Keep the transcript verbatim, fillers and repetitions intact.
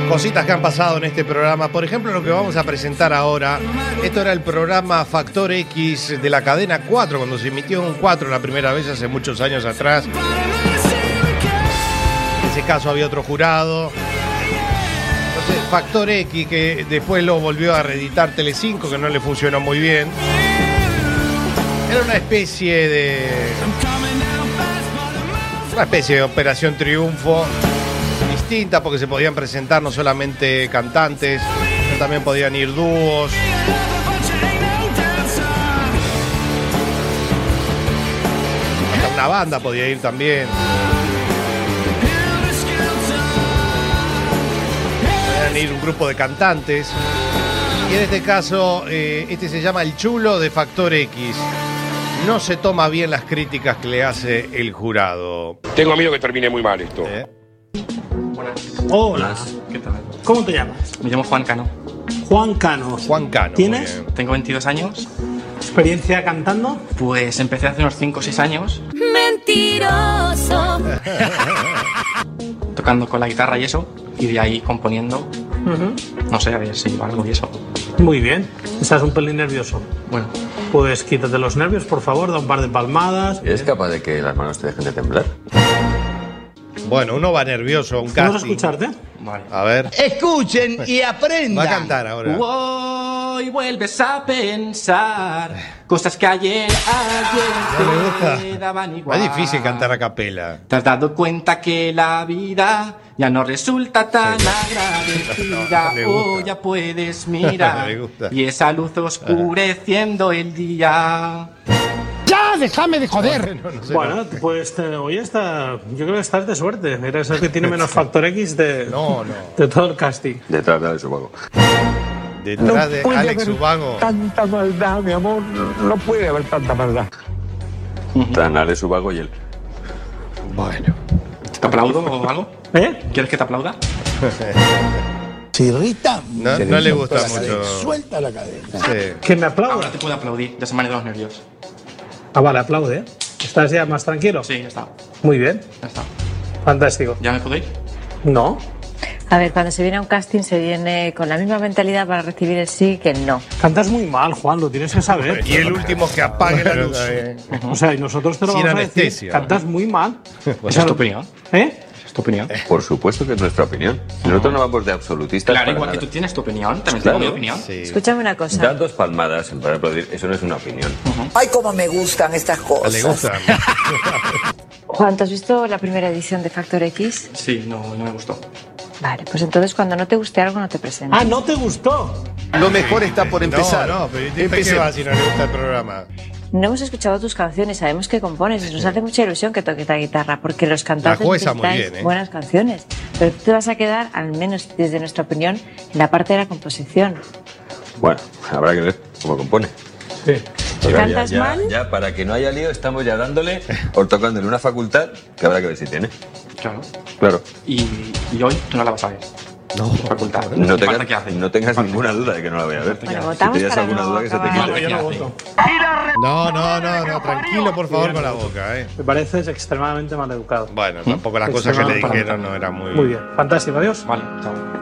Cositas que han pasado en este programa. Por ejemplo, lo que vamos a presentar ahora. Esto era el programa Factor X de la cadena cuatro, cuando se emitió en cuatro la primera vez hace muchos años atrás. En ese caso había otro jurado. Entonces, Factor X, que después lo volvió a reeditar Telecinco, que no le funcionó muy bien. Era una especie de... Una especie de Operación Triunfo. Distinta, porque se podían presentar no solamente cantantes, sino también podían ir dúos. Hasta una banda podía ir también. Podían ir un grupo de cantantes. Y en este caso, eh, este se llama El Chulo de Factor X. No se toma bien las críticas que le hace el jurado. Tengo miedo que termine muy mal esto. ¿Eh? Hola. ¿Qué tal? ¿Cómo te llamas? Me llamo Juan Cano. Juan Cano. Juan Cano. ¿Tienes Tengo veintidós años. experiencia cantando? Pues empecé hace unos cinco o seis años. Mentiroso. Tocando con la guitarra y eso. Y de ahí componiendo. Uh-huh. No sé, a ver si algo y eso. Muy bien. Estás un pelín nervioso. Bueno. Pues quítate los nervios, por favor, da un par de palmadas. ¿Eres capaz de que las manos te dejen de temblar? Bueno, uno va nervioso a un ¿Vamos a casting. escucharte? Vale. A ver. Escuchen y aprendan. Va a cantar ahora. Hoy vuelves a pensar cosas que ayer, ayer te daban igual. Es difícil cantar a capela. ¿Te has dado cuenta que la vida ya no resulta tan agradecida? No, no le Oh, gusta. ya puedes mirar. No le gusta. Y esa luz oscureciendo el día. ¡Ya, déjame de joder! No, no sé, Bueno, no. pues te, hoy está. Yo creo que estás de suerte. Eres el que tiene menos Factor X de, No, no. de todo el casting. Detrás de su vago. Detrás de Alex Ubago. Tanta maldad, mi amor. No puede haber tanta maldad. Tan Alex su vago y él. Bueno. ¿Te aplaudo o algo? ¿Eh? ¿Quieres que te aplauda? Si Rita, No, no le gusta mucho. suelta la cadena. Sí. Que me aplauda. Ahora te puedo aplaudir, ya se me han ido los nervios. Ah, vale, aplaude. ¿eh? ¿Estás ya más tranquilo? Sí, ya está. Muy bien. Ya está. Fantástico. ¿Ya me puedo ir? No. A ver, cuando se viene a un casting se viene con la misma mentalidad para recibir el sí que el no. Cantas muy mal, Juan, lo tienes que saber. Y el último que apague la luz. O sea, y nosotros te lo Sin vamos a anestesia. decir. Cantas muy mal. Esa es tu opinión. ¿Eh? Es tu opinión. Por supuesto que es nuestra opinión. Nosotros no vamos de absolutistas. Claro, para igual que nada. tú tienes tu opinión, también Claro. tengo mi opinión. Sí. Escúchame una cosa. Dar dos palmadas para aplaudir, eso no es una opinión. Ay, cómo me gustan estas cosas. Le gusta. Juan, ¿tú has visto la primera edición de Factor X? Sí, no, no me gustó. Vale, pues entonces cuando no te guste algo no te presentes. Ah, ¿no te gustó? Lo mejor está por empezar. No, no, pero ¿y qué Empecemos. va si no le gusta el programa? No hemos escuchado tus canciones, sabemos que compones y nos hace mucha ilusión que toques la guitarra porque los cantantes La jueza muy necesitáis bien, ¿eh? buenas canciones. Pero tú te vas a quedar, al menos desde nuestra opinión, en la parte de la composición. Bueno, habrá que ver cómo compone. Sí. Porque ya, ¿Cantas ya, mal? ya, para que no haya lío, estamos ya dándole o tocándole una facultad que habrá que ver si tiene. Claro. Claro. Y, y hoy tú no la vas a ver. No. Facultad. No Falta tengas, que hace. no tengas ninguna duda de que no la voy a ver. Bueno, si votamos tenías para alguna no duda que se te acabar. quite. Yo no voto. No, no, no, no, tranquilo, por favor, con la boca, ¿eh? Me pareces extremadamente mal educado. Bueno, tampoco las cosas que le dijeron no eran muy... Muy bien. Fantástico, adiós. Vale, chao.